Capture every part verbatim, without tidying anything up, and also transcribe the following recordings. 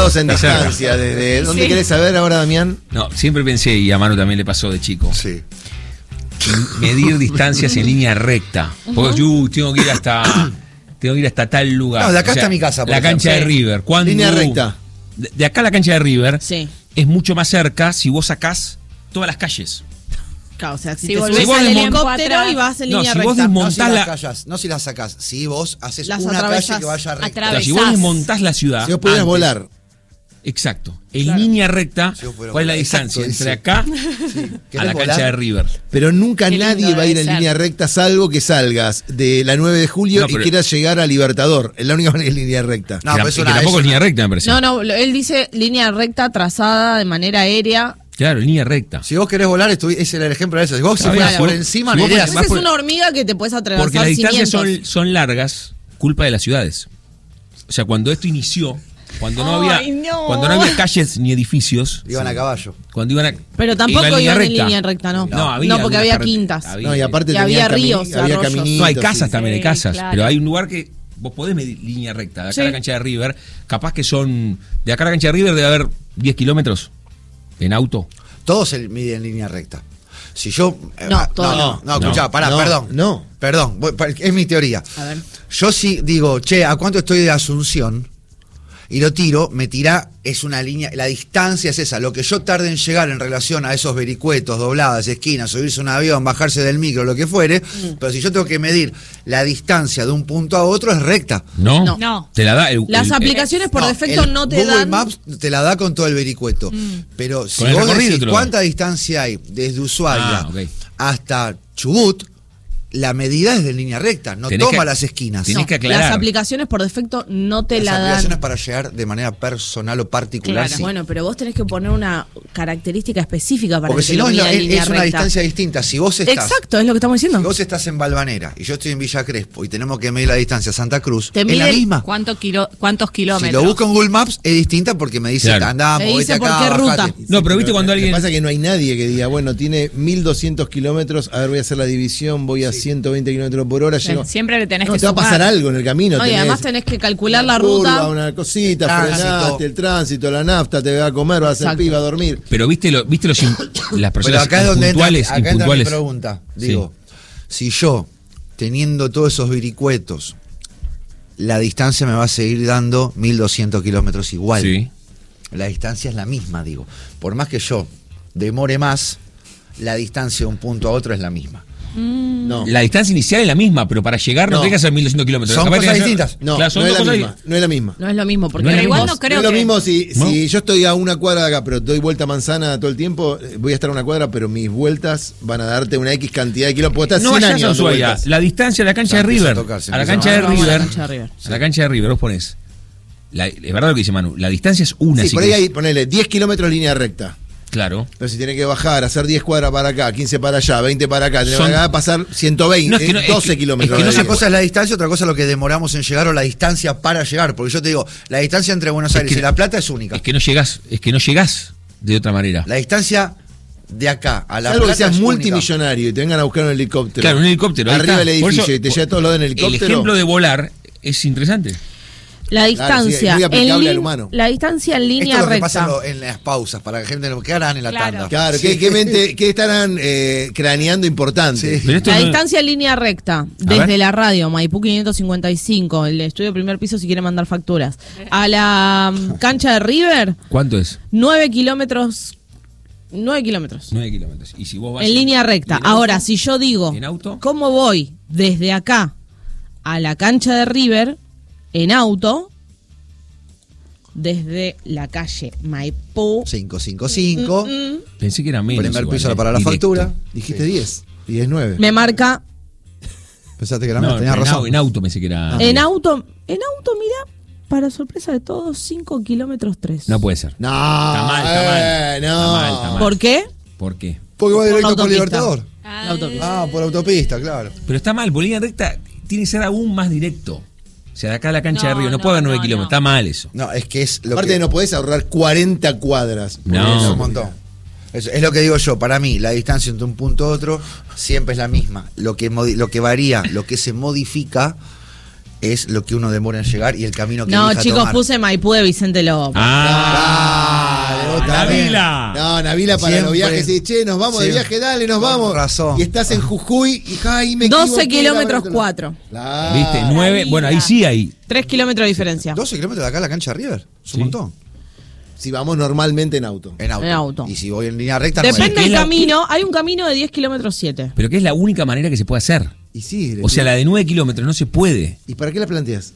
parados en distancia. Desde, ¿dónde Sí. querés saber ahora, Damián? No, siempre pensé, y a Manu también le pasó de chico, Sí. medir distancias en línea recta. Porque yo tengo que ir hasta tengo que ir hasta tal lugar. No, de acá hasta mi casa, por La ejemplo. cancha de Sí. River. ¿Cuándo? Línea recta. De, de acá a la cancha de River Sí. es mucho más cerca si vos sacás todas las calles. Claro, o sea, si, Si te volvés subís al al helicóptero helicóptero y vas en No, línea si vos recta. desmont- No si Montás las la- callas, no si las sacás. Si vos haces Las una atravesás. calle que vaya recta. Atravesás. Claro, si vos desmontás la ciudad. Si vos pudieras antes- volar. Exacto. En Claro. línea recta, Si vos pudieras ¿cuál es la volar. distancia Exacto, entre dice. acá a ¿Querés la cancha volar? de River? Pero nunca Qué lindo nadie va a ir debe en ser. línea recta, salvo que salgas de la nueve de julio No, pero- y quieras llegar a Libertador. Es la única manera en línea recta. No, que, pero la- es que una- tampoco es es línea una- recta, me parece. No, no, lo- él dice línea recta trazada de manera aérea. Claro, línea recta. Si vos querés volar, estuvi- ese era el ejemplo de eso. Si vos se Claro, fueras por si vos- encima, si no vos irías. Entonces por- es una hormiga que te puedes atravesar Porque las distancias cimientos. son, son largas, culpa de las ciudades. O sea, cuando esto inició, cuando no había, Ay, no. cuando no había calles ni edificios, Iban a caballo. cuando iban a, Pero tampoco iban iban en línea recta, ¿no. No, No, había porque algunas había carreteras. quintas. Había- No, y aparte Y tenía había cami- ríos, había arroyos. caminitos. No, hay sí. casas también, hay Sí, casas, claro. pero hay un lugar que vos podés medir línea recta. De acá Sí. a la cancha de River, capaz que son. De acá a la cancha de River debe haber diez kilómetros en auto. Todos se miden en línea recta. Si yo. eh, No, ah, todo no, no, no, escuchá, No, pará, no, perdón. no. Perdón, voy- pa- es mi teoría. A ver. Yo sí digo, che, ¿a cuánto estoy de Asunción? Y lo tiro, me tira, es una línea, la distancia es esa, lo que yo tarde en llegar en relación a esos vericuetos, dobladas, esquinas, subirse a un avión, bajarse del micro, lo que fuere, pero si yo tengo que medir la distancia de un punto a otro, es recta. ¿No? No. No. Te la da el, Las el- aplicaciones por No, defecto el no te Google dan. Maps te la da con todo el vericueto. Pero si Con el vos recorrido decís te lo da. cuánta distancia hay desde Ushuaia Ah, ok. hasta Chubut, la medida es de línea recta, no Tenés toma que- las esquinas. tenés No, que aclarar. las aplicaciones por defecto no te Las la aplicaciones dan. para llegar de manera personal o particular, Claro. sí. Bueno, pero vos tenés que poner una característica específica para Porque que si te no lo es, mida la- en es- línea es una recta. distancia distinta. Si vos estás, Exacto, es lo que estamos diciendo. si vos estás en Balvanera y yo estoy en Villa Crespo y tenemos que medir la distancia a Santa Cruz, Te es la miden misma. ¿Cuánto kilo, ¿Cuántos Si kilómetros? lo busco en Google Maps es distinta porque me dice, Claro. andá, Te movete dice por acá, qué ruta. bajate. No, pero viste cuando Lo que alguien. pasa es que no hay nadie que diga, bueno, tiene mil doscientos kilómetros, a ver, voy a hacer la división, voy a ciento veinte kilómetros por hora, llego. Siempre le tenés No, que te va a sumar. pasar algo en el camino. No, y tenés además tenés que calcular una la curva, ruta. una cosita, Tránsito. frenaste, el tránsito, la nafta, te va a comer, vas a hacer Exacto. piba a dormir. Pero viste, lo, viste los, im- las Pero personas acá es donde entra, impuntuales. acá entra mi impuntuales. pregunta. Sí. Digo, si yo, teniendo todos esos vericuetos, la distancia me va a seguir dando mil doscientos kilómetros igual. Sí. La distancia es la misma, digo. Por más que yo demore más, la distancia de un punto a otro es la misma. No. La distancia inicial es la misma, pero para llegar no, No. tenés que hacer mil doscientos kilómetros. Son Capaz cosas tenés que hacer- distintas. No, Claro, son no es dos la cosas misma, no es la misma. No es lo mismo, porque No es Pero lo igual mismo. no creo no es lo que... mismo si, ¿No? si yo estoy a una cuadra de acá, pero doy vuelta a manzana todo el tiempo, eh, voy a estar a una cuadra, pero mis vueltas van a darte una X cantidad de kilómetros. Puedo estar No cien vayas años a dando Ushuaia. vueltas. La distancia de la cancha Ya de empieza River. a tocar, se A la empieza a cancha de tocar. Vamos a la River. cancha de River. A la cancha de River, vos ponés. La, es verdad lo que dice Manu. La distancia es una. Sí, si por ahí querés. hay, ponele diez kilómetros línea recta. Claro. Pero si tiene que bajar, hacer diez cuadras para acá, quince para allá, veinte para acá, tiene Son- que pasar ciento veinte, No, es que no- es doce que- kilómetros. es que no de se Una diez. cosa es la distancia, otra cosa es lo que demoramos en llegar o la distancia para llegar. Porque yo te digo, la distancia entre Buenos Es Aires que- y La Plata es única. Es que no llegás, es que no llegás de otra manera. La distancia de acá a La Salvo que Plata seas es única. multimillonario y te vengan a buscar un helicóptero. Claro, un helicóptero. ahí Arriba está. del Por edificio eso, y te lleva todos lados en El helicóptero. ejemplo de volar es interesante. La Claro, distancia, sí, es muy aplicable en al lin- humano. la distancia en Esto línea es lo que recta. pasa en, lo- en las pausas, para que la gente no ¿qué harán en la Claro. tanda? Claro, Sí. ¿qué, qué mente- qué estarán eh, craneando importante? Sí. Pero esto La no- distancia en línea recta, ver. desde la radio, Maipú quinientos cincuenta y cinco, el estudio primer piso si quiere mandar facturas, a la mm, cancha de River, ¿Cuánto es? nueve kilómetros, nueve kilómetros. nueve kilómetros. Y si vos vas En línea recta. ¿y en Ahora, auto? si yo digo, ¿En auto? ¿cómo voy desde acá a la cancha de River en auto? Desde la calle Maipú. cinco cinco cinco, Mm, Pensé que era menos. primer igual, piso eh, para la directo. factura. Dijiste diez y diez nueve. Me marca Pensaste que era No, menos, tenías en, razón. au- en auto pensé que era. en auto. En auto, mira, para sorpresa de todos, cinco kilómetros tres. No puede ser. No, Está mal, está mal. eh, no. Está mal, está mal. ¿Por qué? ¿Por qué? Porque va Por la directo por autopista. Libertador. La autopista. Ah, por autopista, claro. Pero está mal, por línea recta tiene que ser aún más directo. O sea, de acá a la cancha No, de Río no, no, puede haber nueve no, kilómetros. no. Está mal eso. No, es que es lo Aparte que no podés ahorrar cuarenta cuadras. por No. es eso. un montón. Es, es lo que digo yo, para mí, la distancia entre un punto a otro siempre es la misma. Lo que modi- lo que varía, lo que se modifica es lo que uno demora en llegar y el camino que No, elija chicos, tomar. puse Maipú de Vicente Lobo. Ah, Ah, de otra vez. Navila. No, Navila para Siempre. los viajes. Sí, che, nos vamos de Siempre. viaje, dale, nos Con vamos. razón. Y estás en Jujuy y ay, me doce equivoqué, kilómetros la- cuatro. Claro. ¿Viste? Nueve. Bueno, ahí sí hay. tres kilómetros de diferencia. doce kilómetros de acá a la cancha de River. Es un Sí. montón. Si vamos normalmente en auto. En auto. En auto. Y si voy en línea recta, Depende ¿Qué del es la- camino. Hay un camino de diez kilómetros siete. Pero que es la única manera que se puede hacer. Y sí. O sea, la de nueve kilómetros no se puede. ¿Y para qué la planteas?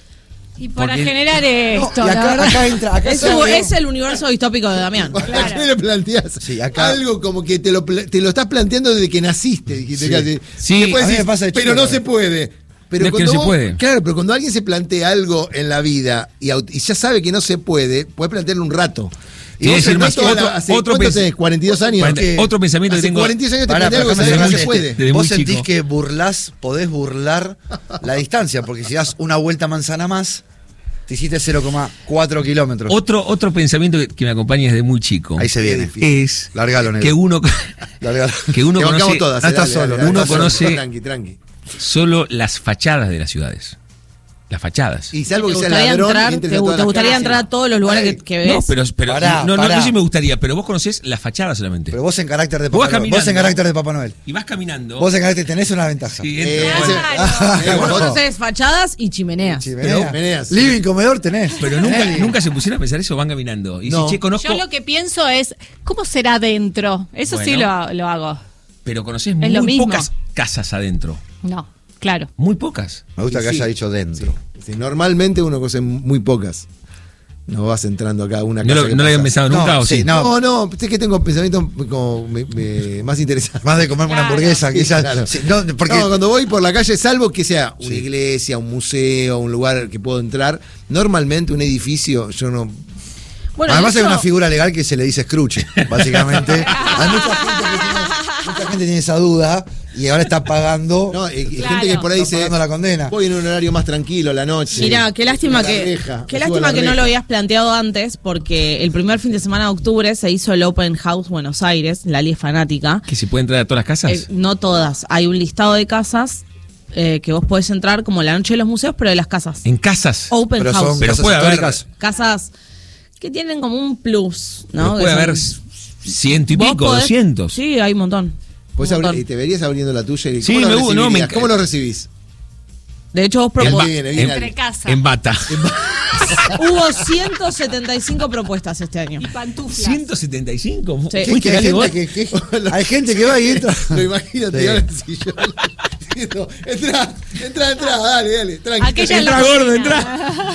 Y para Porque- generar esto, No, y acá, la verdad. acá entra. Acá Es, entra- es el universo distópico de Damián. ¿Para qué le planteas? Sí, acá- Algo como que te lo, pla- te lo estás planteando desde que naciste. Dijiste Sí. casi. Sí, Y después a mí me decís, pasa de pero chico no también. se puede. Pero No es que cuando no se vos- puede. Claro, pero cuando alguien se plantea algo en la vida y, aut- y ya sabe que no se puede, puede plantearlo un rato. Y Tiene vos que ser en más- toda la- otro- hace, otro ¿cuánto pens- tenés? ¿cuarenta y dos años? cuarenta ¿Qué? otro pensamiento que Hace tengo- cuarenta y dos años te Pará, planteas pero algo déjame que sabés que no decirte, se puede. desde vos muy sentís chico. que burlás, podés burlar la distancia, porque si das una vuelta a manzana más, te hiciste cero coma cuatro kilómetros. Otro, otro pensamiento que, que me acompaña desde muy chico. Ahí se viene. Es Largalo, negro. que uno, Largalo. que uno Te bancamos conoce todas, no eh, estás dale, solo, dale, uno no estás conoce- solo. Tranqui, tranqui. solo las fachadas de las ciudades. Las fachadas. Y salvo ¿Te que sea gustaría ladrón, entrar, y entres te, a todas te las gustaría casas. entrar a todos los lugares que, que ves? No, pero, pero Pará, no, no, pará. no sé si me gustaría, pero vos conocés las fachadas solamente. Pero vos en carácter de Vos Papá vas Noel. Vos en caminando. carácter de Papá Noel. Y vas caminando. Vos en carácter tenés una ventaja. Sí, Eh, entra- ese- Ah, eh, Vos bueno, conocés fachadas y chimeneas. Chimenea. Meneas. Living, comedor tenés. pero nunca, Tenés. nunca se pusieron a pensar eso, van caminando. Y No. si, che, conozco. Yo lo que pienso es, ¿cómo será adentro? Eso sí Bueno. lo, lo hago. Pero conocés Es lo muy mismo. pocas casas adentro. No, claro. Muy pocas. Me gusta Y que sí. haya dicho dentro. Sí, normalmente uno conoce muy pocas. No vas entrando acá a una ¿No casa. lo, que no lo habían pasás. pensado No, nunca o sí, sí? no. No, no, es que tengo pensamientos como me- me- más interesantes. Más de comerme una Claro. hamburguesa, Sí, quizás. claro. Sí, no, porque No, cuando voy por la calle, salvo que sea una Sí. iglesia, un museo, un lugar que puedo entrar, normalmente un edificio, yo no. Bueno, además de hay hecho, una figura legal que se le dice escruche, básicamente. Hay mucha gente que tiene, mucha gente tiene esa duda y ahora está pagando, No, eh, Claro. gente que por ahí está dice. pagando la condena. Voy en un horario más tranquilo a la noche. Mirá, qué lástima La que reja, qué me subo a lástima la que no reja. lo habías planteado antes, porque el primer fin de semana de octubre se hizo el Open House Buenos Aires, Lali es fanática. ¿Que se puede entrar a todas las casas? Eh, no todas, hay un listado de casas eh, que vos podés entrar como la noche de los museos, pero de las casas. en casas. Open Pero House. son Pero casas puede haber- históricas. Casas que tienen como un plus, Pero ¿no? puede Que son- haber ciento y Vos pico, podés- doscientos. Sí, hay un montón. Pues Un abri- montón. y te verías abriendo la tuya y Sí, ¿cómo, me lo gu- no, me recibirías? enc- ¿Cómo lo recibís? De hecho, vos En propos- ba- Viene, viene Entre alguien. casa. En bata. hubo ciento setenta y cinco propuestas este año. Y pantuflas. ¿ciento setenta y cinco? Sí. ¿Qué- ¿Fuiste qué hay, Lali, vos? gente que, que- hay gente que va y entra. Lo imagino Sí. tirado en el sillón. diciendo, entra, entra, entra, dale, dale, tranqui. Aquella en Entra la gordo, cocina. entra.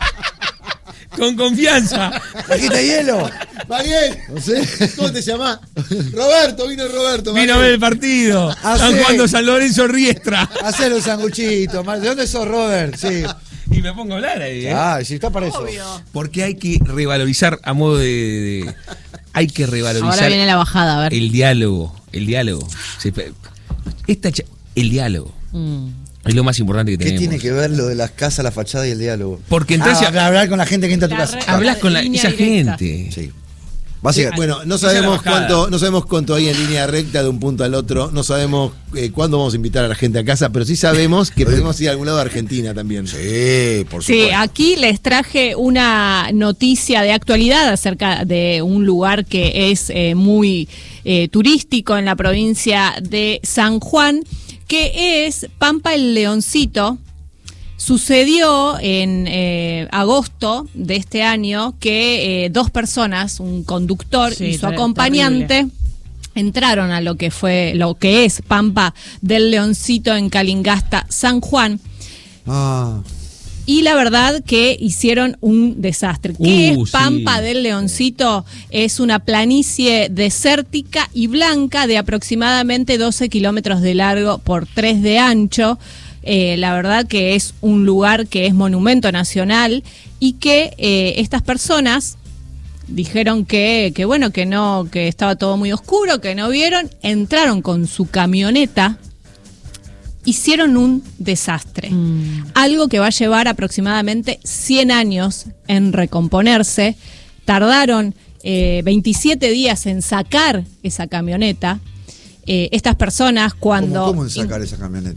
Con confianza. ¿Trajiste hielo? Maguel, No sé. ¿cómo te llamás? Roberto, vino Roberto. Vino a Maguel. ver el partido. Ah, Están sí. jugando San Lorenzo Riestra. Hacer un sanguchito. Mar- ¿De dónde sos, Robert? Sí. Y me pongo a hablar ahí, ¿eh? Ah, sí, está para eso. Porque hay que revalorizar a modo de. de- hay que revalorizar Ahora viene la bajada, a ver. el diálogo. El diálogo. Sí, pe- Esta cha- el diálogo. Mm. Es lo más importante que ¿Qué tenemos. tiene que ver lo de las casas, la fachada y el diálogo? Porque entras Ah, y- hablar, hablar con la gente que entra a tu La casa. re- Hablas con la, Línea esa directa. gente. Sí. Básicamente. Bueno, no Esa es la sabemos bajada. cuánto, no sabemos cuánto hay en línea recta de un punto al otro, no sabemos eh, cuándo vamos a invitar a la gente a casa, pero sí sabemos que podemos ir a algún lado de Argentina también. Sí, por Sí, supuesto. aquí les traje una noticia de actualidad acerca de un lugar que es eh, muy eh, turístico en la provincia de San Juan, que es Pampa el Leoncito. Sucedió en eh, agosto de este año que eh, dos personas, un conductor Sí, y su ter- acompañante, terrible. entraron a lo que fue, lo que es Pampa del Leoncito en Calingasta, San Juan. Ah, Y la verdad que hicieron un desastre. ¿Qué Uh, es Pampa sí. del Leoncito? Es una planicie desértica y blanca de aproximadamente doce kilómetros de largo por tres de ancho. Eh, la verdad que es un lugar que es monumento nacional y que eh, estas personas dijeron que, que bueno, que no, que estaba todo muy oscuro, que no vieron, entraron con su camioneta, hicieron un desastre. Mm. Algo que va a llevar aproximadamente cien años en recomponerse. Tardaron eh, veintisiete días en sacar esa camioneta. Eh, estas personas cuando... ¿Cómo, cómo en sacar esa camioneta?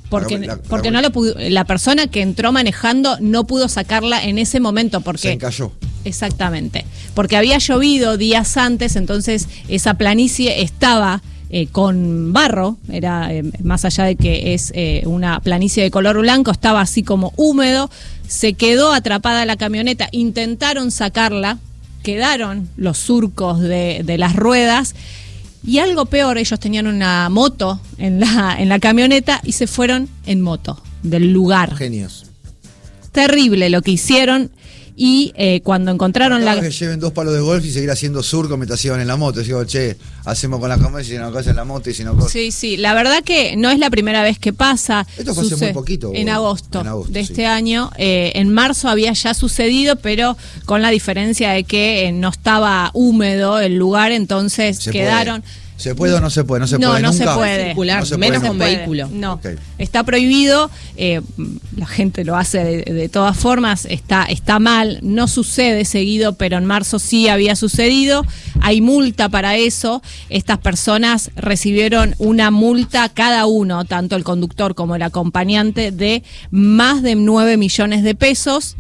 Porque, La- la- porque la- no lo pudo, la persona que entró manejando no pudo sacarla en ese momento porque Se encalló. exactamente, porque había llovido días antes, entonces esa planicie estaba eh, con barro, era eh, más allá de que es eh, una planicie de color blanco, estaba así como húmedo, se quedó atrapada la camioneta, intentaron sacarla, quedaron los surcos de, de las ruedas. Y algo peor, ellos tenían una moto en la, en la camioneta y se fueron en moto del lugar. Genios. Terrible lo que hicieron. Y eh, cuando encontraron la... que lleven dos palos de golf y seguir haciendo surco mientras iban en la moto. Digo, che, hacemos con la camioneta y si no cosa en la moto y si no cosa. Sí, sí, la verdad que no es la primera vez que pasa. Esto fue hace Suce- muy poquito, En agosto, en agosto, de sí. este año. Eh, en marzo había ya sucedido, pero con la diferencia de que eh, no estaba húmedo el lugar, entonces Se quedaron... puede. ¿Se puede o no se puede? No se no, puede no nunca. se puede. Circular, No se menos puede con nunca. vehículo. No, Ok. está prohibido, eh, la gente lo hace de, de todas formas, está, está mal, no sucede seguido, pero en marzo sí había sucedido, hay multa para eso, estas personas recibieron una multa cada uno, tanto el conductor como el acompañante, de más de nueve millones de pesos,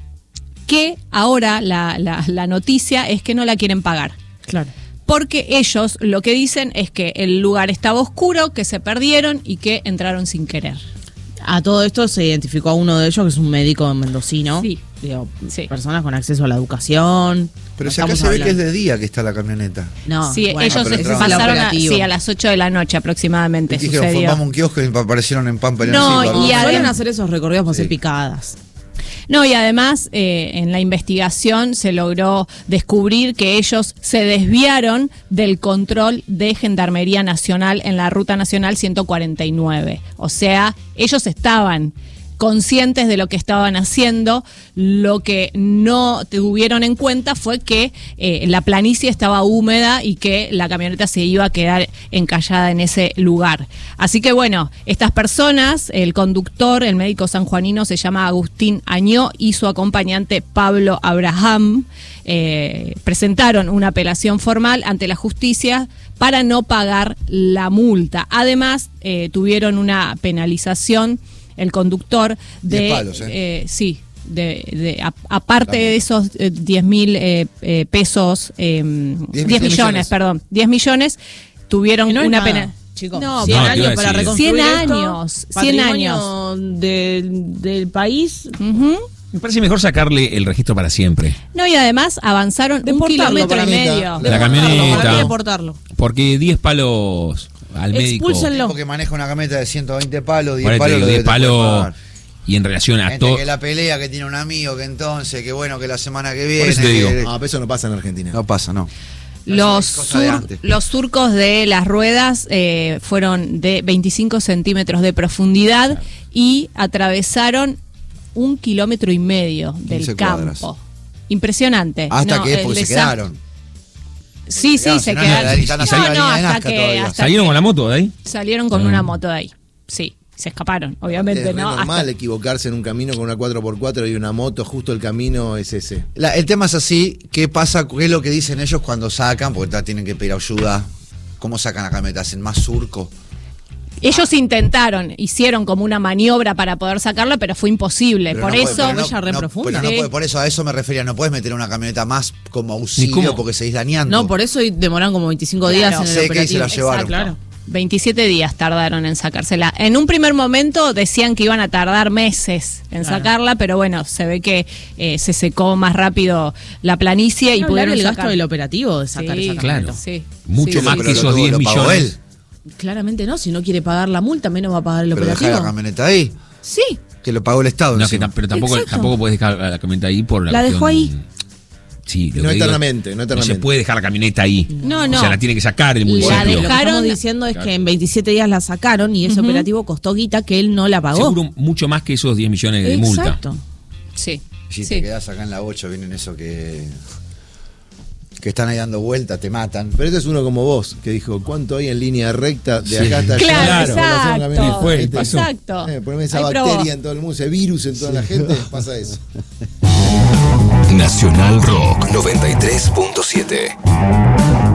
que ahora la, la, la noticia es que no la quieren pagar. Claro. Porque ellos lo que dicen es que el lugar estaba oscuro, que se perdieron y que entraron sin querer. A todo esto se identificó a uno de ellos, que es un médico mendocino. Sí. Digo, Sí. personas con acceso a la educación. Pero No si acá estamos se ve que es hablando- de día que está la camioneta. No, Sí, bueno, ellos pero se entraron al pasaron a, operativo. sí, a las ocho de la noche aproximadamente. Y dijeron, sucedió. vamos a un kiosco y aparecieron en Pampa. en el No, Silva, y Y además- suelen hacer esos recorridos para Sí. hacer picadas. No, y además eh, en la investigación se logró descubrir que ellos se desviaron del control de Gendarmería Nacional en la Ruta Nacional ciento cuarenta y nueve. O sea, ellos estaban conscientes de lo que estaban haciendo, lo que no tuvieron en cuenta fue que eh, la planicie estaba húmeda y que la camioneta se iba a quedar encallada en ese lugar. Así que bueno, estas personas, el conductor, el médico sanjuanino se llama Agustín Añó y su acompañante Pablo Abraham, eh, presentaron una apelación formal ante la justicia para no pagar la multa. Además, eh, tuvieron una penalización el conductor de Diez palos, ¿eh? eh, sí de, de a- aparte de esos eh, diez mil eh, eh, pesos eh, diez millones, millones. perdón diez millones tuvieron Que no es una nada, pena chicos. no, cien No, te iba años a para decir. reconstruir cien esto, años, cien patrimonio del, del país. Ujú. Me parece mejor sacarle el registro para siempre. No, y además avanzaron un Deportarlo kilómetro para y mí. medio. La camioneta. ¿Para qué deportarlo? Porque diez palos al médico. Expúlsenlo. Porque maneja una camioneta de ciento veinte palos, diez Por ahí te palos, digo, lo diez que te puede palos. pagar. Y en relación a Gente todo. que la pelea, que tiene un amigo, que entonces, que bueno, que la semana que viene. eso te que- digo. No, pero eso no pasa en Argentina. No pasa, no. Los, Es cosa de sur- antes. los surcos de las ruedas eh, fueron de veinticinco centímetros de profundidad y atravesaron un kilómetro y medio del quince campo. cuadras. Impresionante. Hasta No, que el porque se desa- quedaron. Sí, sí, Quedaron, se si no, quedaron. la lista No, nacional no, venía de hasta Nazca que, todavía. hasta ¿Salieron que con la moto de ahí? salieron con Ah. una moto de ahí. Sí, se escaparon, obviamente, Es re ¿no? normal Hasta- equivocarse en un camino con una cuatro por cuatro y una moto, justo el camino es ese. La- el tema es así, ¿qué pasa? ¿Qué es lo que dicen ellos cuando sacan? Porque ta- tienen que pedir ayuda. ¿Cómo sacan la camioneta? ¿Hacen más surco? Ellos intentaron, hicieron como una maniobra para poder sacarla, pero fue imposible. Pero Por no puede- eso, pero ella re profunda. pero no Sí. puede- por eso a eso me refería, no puedes meter una camioneta más como auxilio cómo? porque seguís dañando. No, por eso demoran como veinticinco Claro. días en el Sé que operativo. se la llevaron. Exacto, claro. veintisiete días tardaron en sacársela. En un primer momento decían que iban a tardar meses en Claro. sacarla, pero bueno, se ve que eh, se secó más rápido la planicie y Y pudieron el gasto sacar. del operativo de sacar Sí, esa camioneta. Claro. Sí, Mucho sí, más sí. que Pero esos lo- diez lo pagó millones. él. Claramente no, si no quiere pagar la multa, menos va a pagar el Pero dejar operativo. la camioneta ahí, Sí, que lo pagó el Estado. No, que encima. tam- pero tampoco, Exacto. tampoco puedes dejar la camioneta ahí por la La dejó cuestión- ahí. Sí, lo No que digo, eternamente, no eternamente. se puede dejar la camioneta ahí. No, no. O sea, la tiene que sacar el La municipio. Lo que dejaron- estamos diciendo es Claro. que en veintisiete días la sacaron y ese Ujú. operativo costó guita que él no la pagó. Seguro mucho más que esos diez millones de multa. Exacto. sí. Si sí. te quedás acá en la ocho, vienen eso que. que están ahí dando vueltas, te matan. Pero este es uno como vos, que dijo, ¿cuánto hay en línea recta de Sí. acá hasta allá? Claro, Por la zona exacto. camioneta? Y fue, y Este, pasó. Exacto. eh, poneme esa Ahí bacteria probó. en todo el mundo, ese virus en toda la gente, pasa eso. Nacional Rock noventa y tres punto siete.